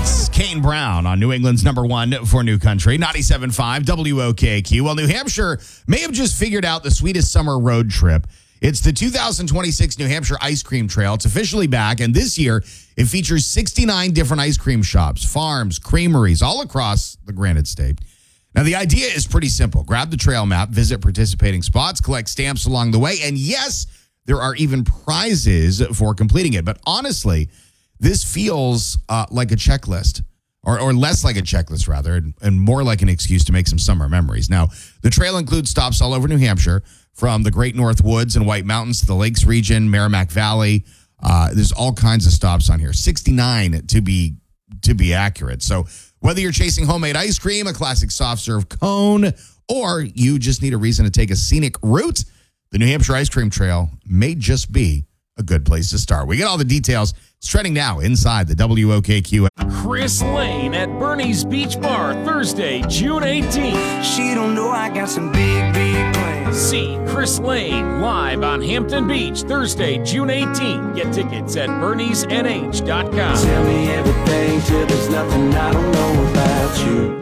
It's Kane Brown on New England's number one for New Country, 97.5 WOKQ. Well, New Hampshire may have just figured out the sweetest summer road trip. It's the 2026 New Hampshire Ice Cream Trail. It's officially back, and this year it features 69 different ice cream shops, farms, creameries, all across the Granite State. Now, the idea is pretty simple. Grab the trail map, visit participating spots, collect stamps along the way, and yes, there are even prizes for completing it. But honestly, this feels like a checklist, or less like a checklist, rather, and more like an excuse to make some summer memories. Now, the trail includes stops all over New Hampshire, from the Great North Woods and White Mountains to the Lakes region, Merrimack Valley. There's all kinds of stops on here, 69 to be accurate. So whether you're chasing homemade ice cream, a classic soft serve cone, or you just need a reason to take a scenic route, the New Hampshire Ice Cream Trail may just be a good place to start. We get all the details. It's trending now inside the WOKQ. Chris Lane at Bernie's Beach Bar, Thursday, June 18th. She don't know I got some big plans. See Chris Lane live on Hampton Beach, Thursday, June 18th. Get tickets at berniesnh.com. Tell me everything till there's nothing I don't know about you.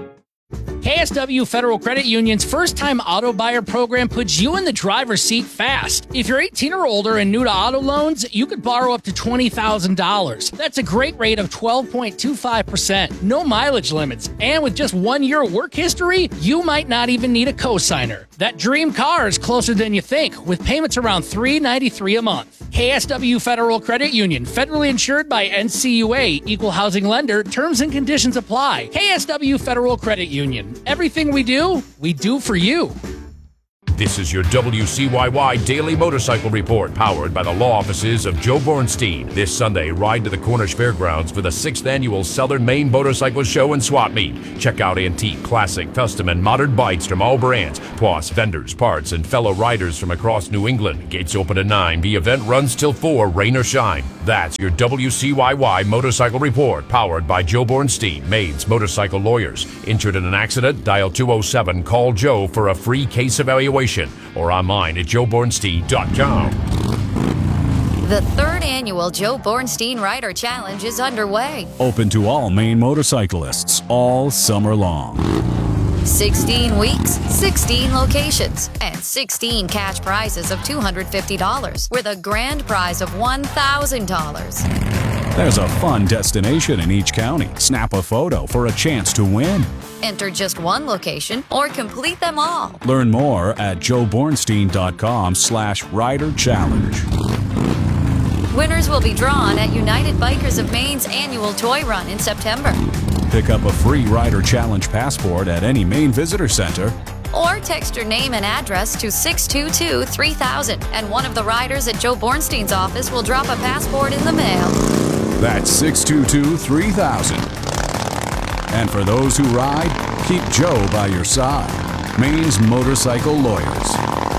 KSW Federal Credit Union's first-time auto buyer program puts you in the driver's seat fast. If you're 18 or older and new to auto loans, you could borrow up to $20,000. That's a great rate of 12.25%. No mileage limits. And with just 1 year work history, you might not even need a cosigner. That dream car is closer than you think, with payments around $393 a month. KSW Federal Credit Union, federally insured by NCUA, equal housing lender. Terms and conditions apply. KSW Federal Credit Union. Everything we do for you. This is your WCYY Daily Motorcycle Report, powered by the law offices of Joe Bornstein. This Sunday, ride to the Cornish Fairgrounds for the 6th Annual Southern Maine Motorcycle Show and Swap Meet. Check out antique, classic, custom, and modern bikes from all brands, plus vendors, parts, and fellow riders from across New England. Gates open at 9. The event runs till 4, rain or shine. That's your WCYY Motorcycle Report, powered by Joe Bornstein, Maine's motorcycle lawyers. Injured in an accident? Dial 207. Call Joe for a free case evaluation, or online at joebornstein.com. The 3rd annual Joe Bornstein Rider Challenge is underway. Open to all Maine motorcyclists all summer long. 16 weeks, 16 locations, and 16 cash prizes of $250 with a grand prize of $1,000. There's a fun destination in each county. Snap a photo for a chance to win. Enter just one location or complete them all. Learn more at joebornstein.com/rider challenge. Winners will be drawn at United Bikers of Maine's annual toy run in September. Pick up a free Rider Challenge passport at any Maine Visitor Center. Or text your name and address to 622-3000, and one of the riders at Joe Bornstein's office will drop a passport in the mail. That's 622-3000. And for those who ride, keep Joe by your side. Maine's motorcycle lawyers.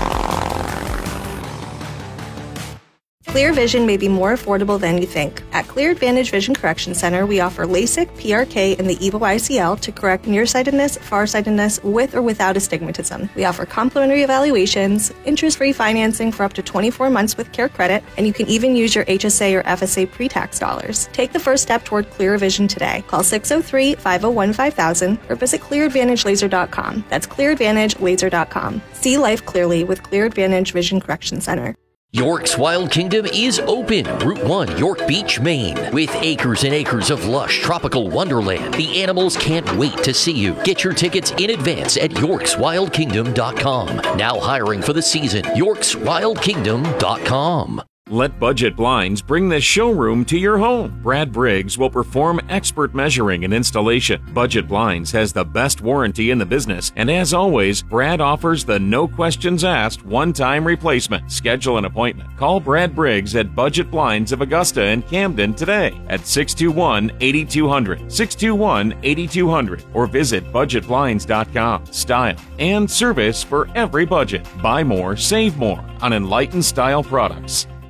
Clear vision may be more affordable than you think. At Clear Advantage Vision Correction Center, we offer LASIK, PRK, and the EVO ICL to correct nearsightedness, farsightedness, with or without astigmatism. We offer complimentary evaluations, interest-free financing for up to 24 months with Care Credit, and you can even use your HSA or FSA pre-tax dollars. Take the first step toward clear vision today. Call 603-501-5000 or visit clearadvantagelaser.com. That's clearadvantagelaser.com. See life clearly with Clear Advantage Vision Correction Center. York's Wild Kingdom is open. Route 1, York Beach, Maine. With acres and acres of lush tropical wonderland, the animals can't wait to see you. Get your tickets in advance at yorkswildkingdom.com. Now hiring for the season. yorkswildkingdom.com. Let Budget Blinds bring the showroom to your home. Brad Briggs will perform expert measuring and installation. Budget Blinds has the best warranty in the business, and as always, Brad offers the no questions asked one-time replacement. Schedule an appointment. Call Brad Briggs at Budget Blinds of Augusta and Camden today at 621-8200, 621-8200, or visit budgetblinds.com. Style and service for every budget. Buy more, save more on Enlightened Style products.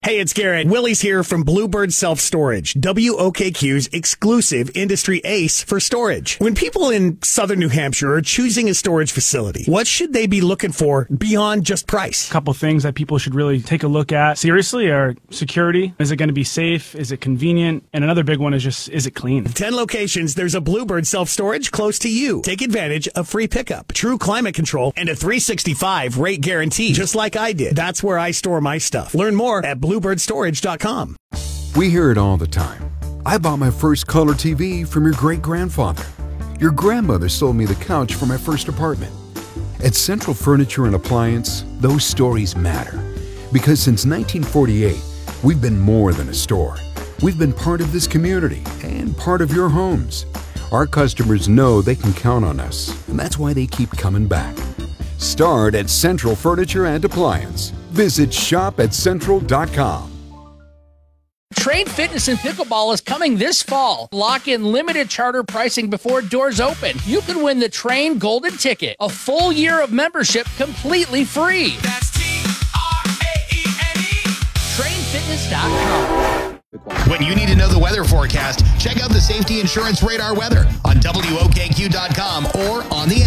Hey, it's Garrett. Willie's here from Bluebird Self Storage, WOKQ's exclusive industry ace for storage. When people in southern New Hampshire are choosing a storage facility, what should they be looking for beyond just price? A couple things that people should really take a look at seriously are security. Is it going to be safe? Is it convenient? And another big one is just, is it clean? 10 locations, there's a Bluebird Self Storage close to you. Take advantage of free pickup, true climate control, and a 365 rate guarantee, just like I did. That's where I store my stuff. Learn more at BluebirdStorage.com. We hear it all the time. I bought my first color TV from your great-grandfather. Your grandmother sold me the couch for my first apartment. At Central Furniture and Appliance, those stories matter. Because since 1948, we've been more than a store. We've been part of this community and part of your homes. Our customers know they can count on us, and that's why they keep coming back. Start at Central Furniture and Appliance. Visit shop@central.com. Trade Fitness and Pickleball is coming this fall. Lock in limited charter pricing before doors open. You can win the Train Golden Ticket, a full year of membership completely free. That's TRAENE. TrainFitness.com. When you need to know the weather forecast, check out the Safety Insurance Radar weather on WOKQ.com or on the